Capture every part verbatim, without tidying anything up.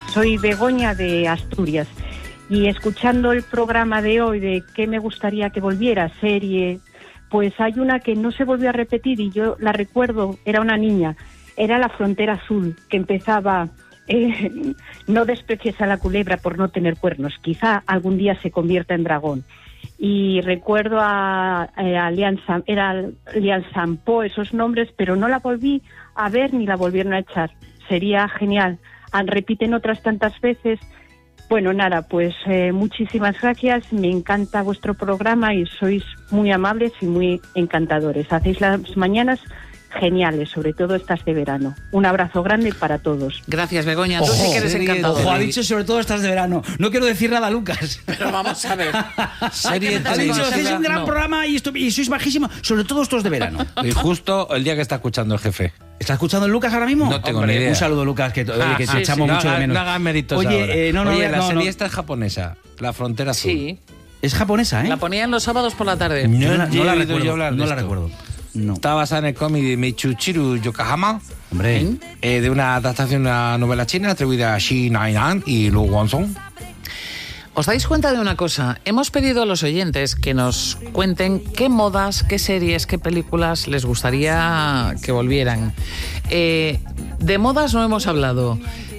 soy Begoña de Asturias. Y escuchando el programa de hoy de qué me gustaría que volviera, serie, pues hay una que no se volvió a repetir y yo la recuerdo, era una niña, era La Frontera Azul, que empezaba, eh, no desprecies a la culebra por no tener cuernos, quizá algún día se convierta en dragón. Y recuerdo a, a Lian Sam, era Lian Sampo, esos nombres, pero no la volví a ver ni la volvieron a echar. Sería genial. Ah, repiten otras tantas veces. Bueno, nada, pues eh, muchísimas gracias, me encanta vuestro programa y sois muy amables y muy encantadores. Hacéis las mañanas geniales, sobre todo estas de verano. Un abrazo grande para todos. Gracias, Begoña. Tú Ojo, sí que eres encantador. Ojo, ha dicho sobre todo estas de verano. No quiero decir nada, Lucas. Pero vamos a ver. Serie, ha dicho, hacéis un gran no. programa y, esto, y sois bajísimos, sobre todo estos de verano. Y justo el día que está escuchando el jefe. ¿Está escuchando el Lucas ahora mismo? No tengo Hombre, ni idea. Un saludo, Lucas, que, ah, que te sí, echamos sí. mucho no, de menos. No hagas méritos Oye, ahora. Eh, no, no, Oye, no, la no, serie no. esta es japonesa, La Frontera Azul. Sí. Es japonesa, ¿eh? La ponían los sábados por la tarde. No, no, no, no la recuerdo. Yo hablar no de la esto. recuerdo. No. Está basada en el cómic de Michiru Yokohama. Hombre. ¿Eh? Eh, de una adaptación de una novela china atribuida a Shi Nainan y Lu Guangzhong. ¿Os dais cuenta de una cosa? Hemos pedido a los oyentes que nos cuenten qué modas, qué series, qué películas les gustaría que volvieran. Eh, de modas no hemos hablado.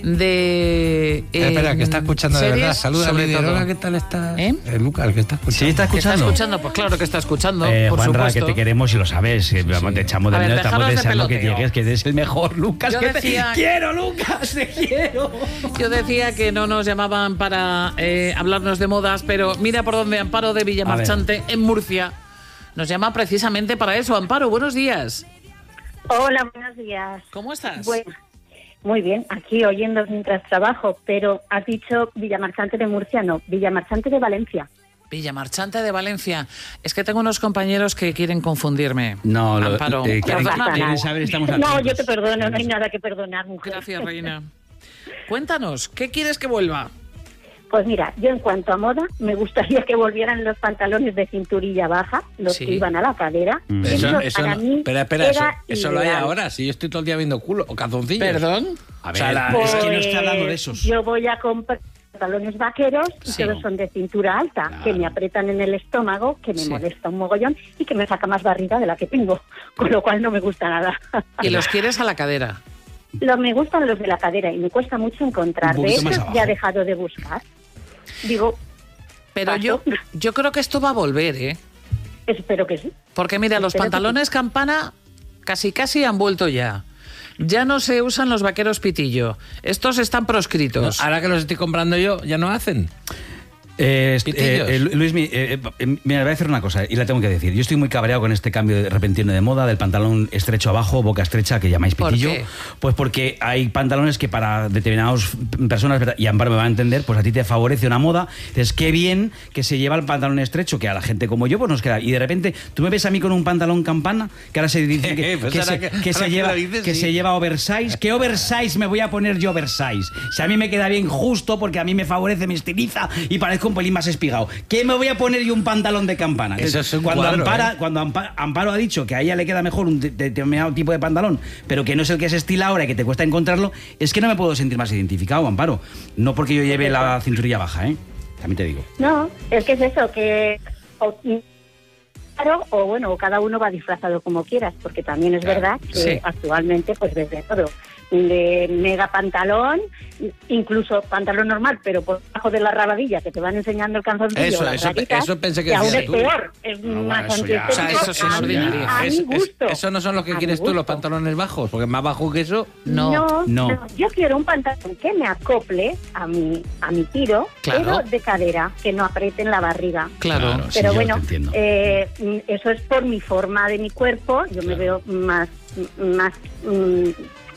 De eh, eh, espera, que está escuchando de verdad. Saluda a Lidia. ¿Qué tal está? ¿Eh? Eh, Lucas, que está escuchando. Sí, está escuchando. ¿Está escuchando? Pues claro que está escuchando. Eh, por Juanra, supuesto. que te queremos y lo sabes. Sí, sí. Te echamos de menos, estamos de deseando que peloteo. llegues, que eres el mejor, Lucas. Yo que decía, te quiero, Lucas, te quiero. Yo decía que no nos llamaban para eh, hablarnos de modas, pero mira por dónde Amparo de Villamarchante, en Murcia, nos llama precisamente para eso. Amparo, buenos días. Hola, buenos días. ¿Cómo estás? Bueno, muy bien, aquí oyendo mientras trabajo, pero has dicho Villamarchante de Murcia, no, Villamarchante de Valencia. Villamarchante de Valencia. Es que tengo unos compañeros que quieren confundirme. No, lo, Amparo. eh, quieren, no quieren saber, estamos No, yo te perdono, no hay nada que perdonar, mujer. Gracias, reina. Cuéntanos, ¿qué quieres que vuelva? Pues mira, yo en cuanto a moda, me gustaría que volvieran los pantalones de cinturilla baja, los Sí. que iban a la cadera. Mm. Eso, Eso eso para no, mí espera, espera, eso, era eso lo hay ideal. ahora. Si yo estoy todo el día viendo culo o calzoncillos. ¿Perdón? A O ver, sea, la- es que no Pues, estoy hablando de esos. Yo voy a comprar pantalones vaqueros y Sí. todos son de cintura alta, Claro. que me aprietan en el estómago, que me Sí. molesta un mogollón y que me saca más barriga de la que tengo, con lo cual no me gusta nada. Y los quieres a la cadera. Lo, me gustan los de la cadera y me cuesta mucho encontrar. Un De poquito más hecho, abajo. ya he dejado de buscar. Digo, Pero Paso. yo, yo creo que esto va a volver, ¿eh? espero que sí. Porque mira, los Espero que pantalones campana casi casi han vuelto ya. Ya no se usan los vaqueros pitillo. Estos están proscritos. Ahora que los estoy comprando yo, ya no hacen. Eh, est- Pitillos. eh, eh, Luis, mi- eh, eh, me voy a decir una cosa y la tengo que decir. Yo estoy muy cabreado con este cambio de repentino de moda del pantalón estrecho abajo, boca estrecha, que llamáis ¿Por pitillo. qué? Pues porque hay pantalones que para determinadas personas, ¿verdad? Y Amparo me va a entender, pues a ti te favorece una moda. Entonces, qué bien que se lleva el pantalón estrecho, que a la gente como yo pues nos queda. Y de repente, tú me ves a mí con un pantalón campana, que ahora se dice que, Pues que ahora se, que- que ahora se que lleva, lo dices, que sí. se lleva oversize. ¿Qué oversize me voy a poner yo oversize? Si a mí me queda bien justo porque a mí me favorece, me estiliza y parezco un pelín más espigado. ¿Qué me voy a poner yo un pantalón de campana? Eso es un cuando cuadro, Ampara, ¿eh? cuando Ampa- Amparo ha dicho que a ella le queda mejor un de- determinado tipo de pantalón, pero que no es el que se estila ahora y que te cuesta encontrarlo, es que no me puedo sentir más identificado, Amparo. No porque yo lleve la cinturilla baja, ¿eh? También te digo. No, es que es eso, que... O, claro, o bueno, cada uno va disfrazado como quieras, porque también es Claro, verdad que sí. actualmente pues ves de todo. De mega pantalón, incluso pantalón normal, pero por debajo de la rabadilla, que te van enseñando el calzoncillo, Eso, las eso, rayitas, eso pensé que que aún decías es tú. peor, es bueno, más eso ya- o sea, antiestético, eso sí es a mi- ordinario. a Es- mi es- gusto. eso no son los que A mi quieres tú, los gusto. pantalones bajos, porque más bajo que eso. No. No, No. no, yo quiero un pantalón que me acople a mi a mi tiro, Claro. pero de cadera, que no apriete en la barriga. Claro. Claro. Sí, Pero yo bueno, te entiendo. eh, mm, eso es por mi forma de mi cuerpo, yo me veo más más mm,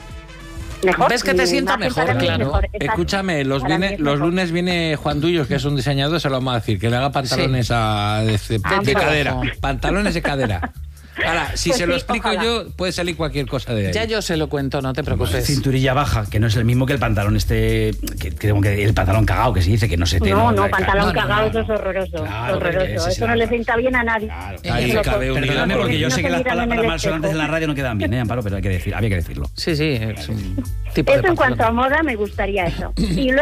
mejor. ¿Ves que te Mi sienta imagen mejor? para mí es Claro. mejor, exacto. Escúchame, los, Para mí viene, es los mejor. lunes viene Juan Duyos, que es un diseñador, se lo vamos a decir, que le haga pantalones a, de, de- Ah, de pero cadera. ojo. Pantalones de cadera. Ahora, si Pues se lo sí, explico ojalá. yo, puede salir cualquier cosa de ahí. Ya yo se lo cuento, no te preocupes. Cinturilla baja, que no es el mismo que el pantalón este, que, que, que el pantalón cagado, que se dice que no se te... No, no, claro, pantalón no, no, cagado, no, eso es horroroso, Claro, horroroso. porque ese Eso será no le claro. sienta bien a nadie. Claro, Ahí Eso lo- cabe un Perdóname, hilo. porque yo no sé se que las miran en el palabras malsonantes en la espejo. radio no quedan bien, ¿eh, Amparo? Pero hay que decir, había que decirlo. Sí, sí, es un tipo de Eso en cuanto a pantalón. moda me gustaría eso. Y luego